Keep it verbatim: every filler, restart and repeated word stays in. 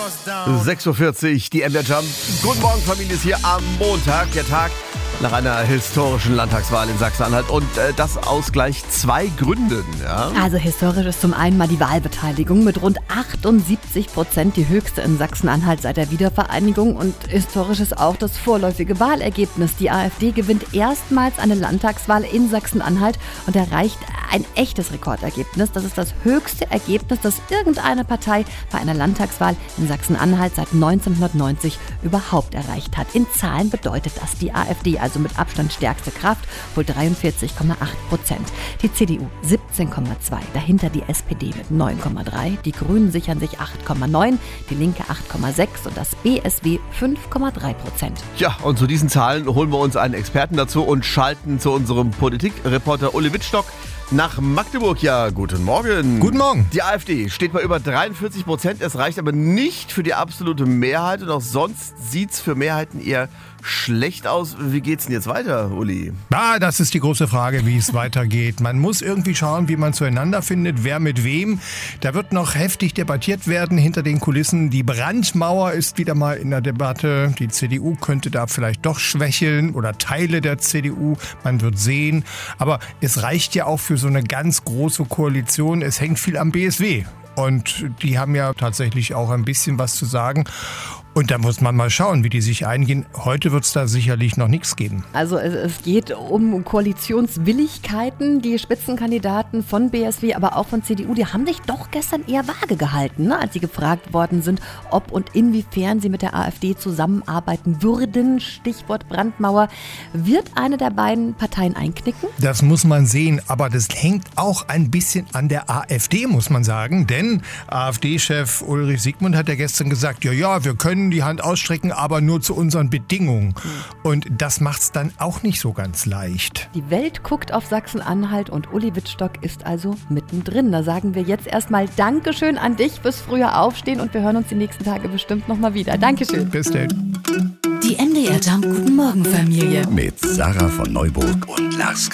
sechs Uhr vierzig, die M D Jump. Guten Morgen, Familie, ist hier am Montag, der Tag nach einer historischen Landtagswahl in Sachsen-Anhalt. Und äh, das aus gleich zwei Gründen. Ja? Also historisch ist zum einen mal die Wahlbeteiligung mit rund achtundsiebzig Prozent, die höchste in Sachsen-Anhalt seit der Wiedervereinigung. Und historisch ist auch das vorläufige Wahlergebnis. Die AfD gewinnt erstmals eine Landtagswahl in Sachsen-Anhalt und erreicht ein echtes Rekordergebnis. Das ist das höchste Ergebnis, das irgendeine Partei bei einer Landtagswahl in Sachsen-Anhalt seit neunzehnhundertneunzig überhaupt erreicht hat. In Zahlen bedeutet das, die AfD, also mit Abstand stärkste Kraft, holt dreiundvierzig Komma acht Prozent. Die C D U siebzehn Komma zwei, dahinter die S P D mit neun Komma drei, die Grünen sichern sich acht Komma neun, die Linke acht Komma sechs und das B S W fünf Komma drei Prozent. Ja, und zu diesen Zahlen holen wir uns einen Experten dazu und schalten zu unserem Politikreporter Uli Wittstock nach Magdeburg. Ja, guten Morgen. Guten Morgen. Die AfD steht bei über dreiundvierzig Prozent. Es reicht aber nicht für die absolute Mehrheit. Und auch sonst sieht es für Mehrheiten eher schlecht aus. Wie geht's denn jetzt weiter, Uli? Ah, das ist die große Frage, wie es weitergeht. Man muss irgendwie schauen, wie man zueinander findet, wer mit wem. Da wird noch heftig debattiert werden hinter den Kulissen. Die Brandmauer ist wieder mal in der Debatte. Die C D U könnte da vielleicht doch schwächeln oder Teile der C D U. Man wird sehen. Aber es reicht ja auch für so eine ganz große Koalition. Es hängt viel am B S W. Und die haben ja tatsächlich auch ein bisschen was zu sagen. Und da muss man mal schauen, wie die sich eingehen. Heute wird es da sicherlich noch nichts geben. Also es, es geht um Koalitionswilligkeiten. Die Spitzenkandidaten von B S W, aber auch von C D U, die haben sich doch gestern eher vage gehalten, ne? Als sie gefragt worden sind, ob und inwiefern sie mit der AfD zusammenarbeiten würden. Stichwort Brandmauer. Wird eine der beiden Parteien einknicken? Das muss man sehen, aber das hängt auch ein bisschen an der AfD, muss man sagen. Denn AfD-Chef Ulrich Siegmund hat ja gestern gesagt, ja, ja, wir können die Hand ausstrecken, aber nur zu unseren Bedingungen. Und das macht's dann auch nicht so ganz leicht. Die Welt guckt auf Sachsen-Anhalt und Uli Wittstock ist also mittendrin. Da sagen wir jetzt erstmal Dankeschön an dich fürs frühe Aufstehen und wir hören uns die nächsten Tage bestimmt nochmal wieder. Dankeschön. Bis dann. Die M D R Jump Guten Morgen Familie. Mit Sarah von Neuburg und Lars